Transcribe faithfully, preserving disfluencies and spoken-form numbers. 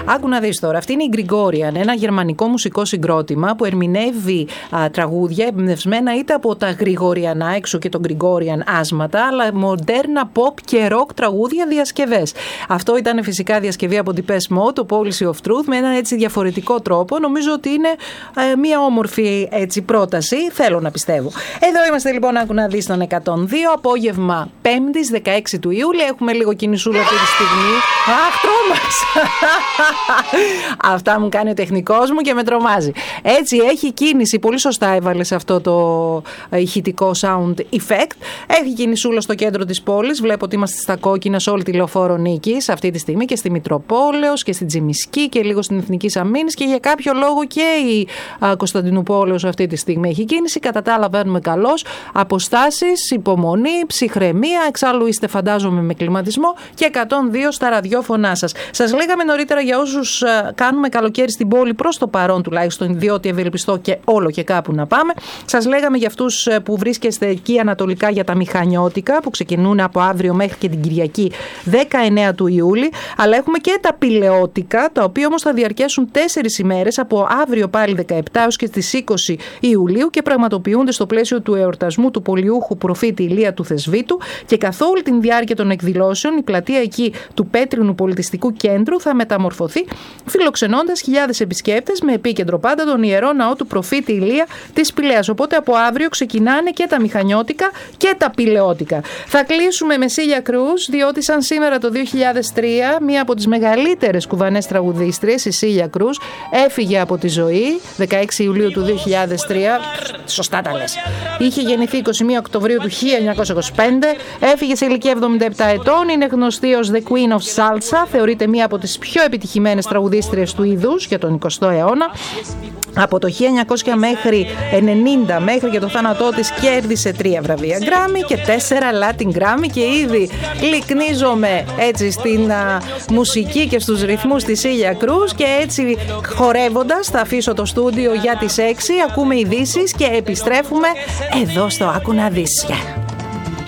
Άκου να δεις τώρα, αυτή είναι η Gregorian, ένα γερμανικό μουσικό συγκρότημα που ερμηνεύει α, τραγούδια εμπνευσμένα είτε από τα γρηγοριανά έξω και τον Gregorian άσματα, αλλά μοντέρνα pop και rock τραγούδια διασκευές. Αυτό ήταν φυσικά διασκευή από την Depeche Mode, το Policy of Truth, με έναν έτσι διαφορετικό τρόπο. Νομίζω ότι είναι ε, μια όμορφη έτσι πρόταση, θέλω να πιστεύω. Εδώ είμαστε λοιπόν, άκου να δεις, τον εκατόν δύο, απόγευμα Πέμπτης δεκαέξι του Ιούλη. Έχουμε λίγο κινησούλα αυτή τη στιγμή. Αχ, τρόμαξα! Αυτά μου κάνει ο τεχνικός μου και με τρομάζει. Έτσι έχει κίνηση, πολύ σωστά έβαλες αυτό το ηχητικό sound effect. Έχει κινησούλα στο κέντρο της πόλης. Βλέπω ότι είμαστε στα κόκκινα σε όλη τη Λεωφόρο Νίκης αυτή τη στιγμή και στη Μητροπόλεως και στην Τζιμισκή και λίγο στην Εθνικής Αμήνης και για κάποιο λόγο και η α, Κωνσταντινούπολεως αυτή τη στιγμή έχει κίνηση. Κατά τα άλλα βαίνουμε καλώς. Αποστάσεις, υπομονή, ψυχραιμία. Εξάλλου είστε, φαντάζομαι, με κλιματισμό και εκατόν δύο στα ραδιόφωνά σας. Σας λέγαμε νωρίτερα για όσους α, κάνουμε καλοκαίρι στην πόλη, προς το παρόν τουλάχιστον, διότι ευελπιστώ και όλο και κάπου να πάμε. Σας λέγαμε για αυτούς που βρίσκεστε εκεί ανατολικά για τα μηχανιώτικα που ξεκινούν από αύριο μέχρι και την Κυριακή δεκαεννέα του Ιούλη. Αλλά έχουμε και τα πηλαιώτικα, τα οποία όμως θα διαρκέσουν τέσσερις ημέρες, από αύριο πάλι δεκαεπτά έως και στις είκοσι Ιουλίου, και πραγματοποιούνται στο πλαίσιο του εορτασμού του πολιούχου προφήτη Ηλία του Θεσβήτου. Και καθ' όλη την διάρκεια των εκδηλώσεων η πλατεία εκεί του Πέτρινου Πολιτιστικού Κέντρου θα μεταμορφωθεί, φιλοξενώντας χιλιάδες επισκέπτες, με επίκεντρο πάντα τον ιερό ναό του προφήτη Ηλία της Πηλαίας. Οπότε από αύριο ξεκινάνε και τα μηχανιώτικα και τα πηλαιώτικα. Θα κλείσουμε με Σίλια Κρούς, διότι σαν σήμερα το δύο χιλιάδες τρία μία από τις μεγαλύτερες κουβανές τραγουδίστριες, η Σίλια Κρούς, έφυγε από τη ζωή δεκαέξι Ιουλίου του δύο χιλιάδες τρία. Σωστά τα λες. Είχε γεννηθεί είκοσι μία Οκτωβρίου του χίλια εννιακόσια είκοσι πέντε, έφυγε σε ηλικία εβδομήντα επτά ετών, είναι γνωστή ως The Queen of Salsa, θεωρείται μία από τις πιο επιτυχημένες τραγουδίστριες του είδους για τον εικοστό αιώνα. Από το χίλια εννιακόσια μέχρι ενενήντα, μέχρι και το θάνατό της, κέρδισε τρία βραβεία Grammy και τέσσερα Latin Grammy, και ήδη λυκνίζομαι έτσι στην α, μουσική και στους ρυθμούς της Σίλια Κρούς, και έτσι χορεύοντας θα αφήσω το στούντιο για τις έξι, ακούμε ειδήσεις και επιστρέφουμε εδώ στο Άκου να δεις.